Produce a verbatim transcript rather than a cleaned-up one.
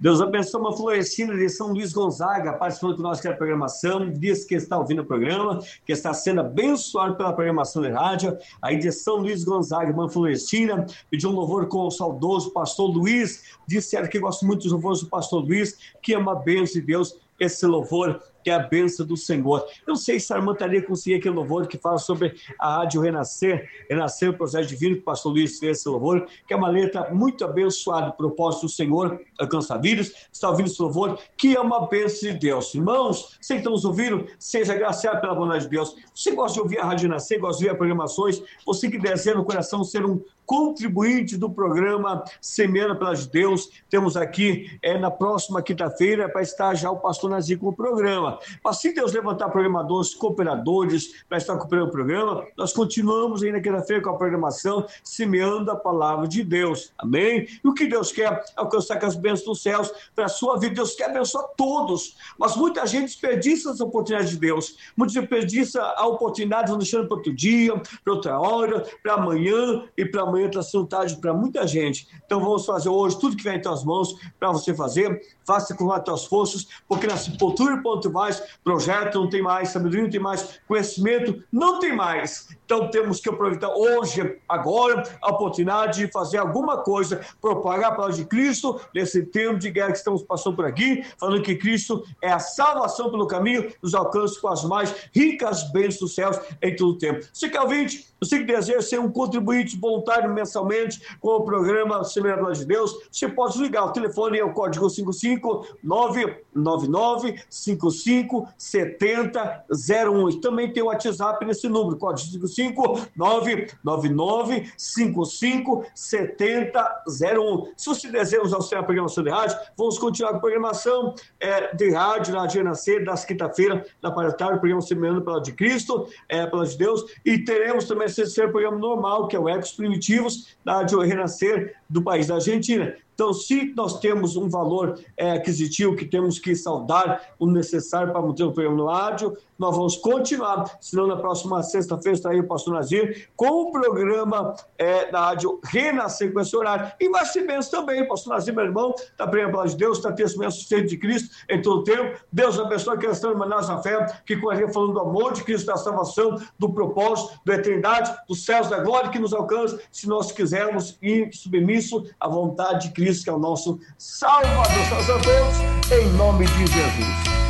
Deus abençoe uma Florescina de São Luís Gonzaga, participando com nós aqui da programação, diz que está ouvindo o programa, que está sendo abençoado pela programação de rádio, aí de São Luís Gonzaga, irmã Florescina, pediu um louvor com o saudoso pastor Luiz, disseram que gosta muito dos louvores do pastor Luiz, que é uma bênção de Deus, esse louvor que é a bênção do Senhor. Eu não sei se a irmã Thalia conseguir aquele louvor que fala sobre a Rádio Renascer, Renascer o Projeto Divino, que o pastor Luiz fez esse louvor, que é uma letra muito abençoada, o propósito do Senhor alcança vidas. Está ouvindo esse louvor, que é uma bênção de Deus. Irmãos, vocês estão nos ouvindo, seja agraciado pela bondade de Deus. Você gosta de ouvir a Rádio Renascer, gosta de ouvir as programações, você que deseja no coração ser um contribuinte do programa Semeando pela de Deus, temos aqui é, na próxima quinta-feira para estar já o pastor Nazir com o programa. Assim Deus levantar programadores, cooperadores para estar cooperando o programa, nós continuamos aí na quinta-feira com a programação Semeando a Palavra de Deus, amém? E o que Deus quer? Alcançar com as bênçãos dos céus para a sua vida. Deus quer abençoar todos, mas muita gente desperdiça essa oportunidade de Deus, muita gente desperdiça a oportunidade, vão deixando para outro dia, para outra hora, para amanhã, e para amanhã está sendo tarde para muita gente. Então vamos fazer hoje tudo que vem em tuas mãos para você fazer, faça com as tuas forças, porque na sepultura ponto mais, projeto não tem mais, sabedoria não tem mais, conhecimento não tem mais. Então temos que aproveitar hoje, agora, a oportunidade de fazer alguma coisa, propagar a palavra de Cristo nesse tempo de guerra que estamos passando por aqui, falando que Cristo é a salvação pelo caminho, nos alcança com as mais ricas bênçãos dos céus em todo o tempo. Você que é ouvinte, você que deseja ser um contribuinte voluntário mensalmente com o programa Semeando a Palavra de Deus, você pode ligar, o telefone é o código cinco cinco nove nove nove cinco cinco sete zero um. E também tem o WhatsApp nesse número, código cinco cinco nove nove nove cinco cinco sete zero um. Se você deseja usar o seu programação de rádio, vamos continuar com a programação é, de rádio na Rádio Renascer, das quinta-feira, da parte da tarde, o programa Semeando a Palavra de Cristo, é, a Palavra de Deus, e teremos também esse terceiro programa normal, que é o Ecos Primitivos, da Rádio Renascer do país da Argentina. Então, se nós temos um valor é, aquisitivo que temos que saldar o necessário para manter o programa no rádio, nós vamos continuar. Senão, na próxima sexta-feira, estarei o pastor Nazir com o programa é, da Rádio Renascer com esse horário. E vai ser bênção também. O pastor Nazir, meu irmão, está pregando a palavra de Deus, está testemunhando o sustento de Cristo em todo o tempo. Deus abençoe que estão irmãos na fé, que continua falando do amor de Cristo, da salvação, do propósito, da eternidade, dos céus, da glória que nos alcança, se nós quisermos ir submisso à vontade de Cristo, que é o nosso Salvador. Salve a todos, em nome de Jesus.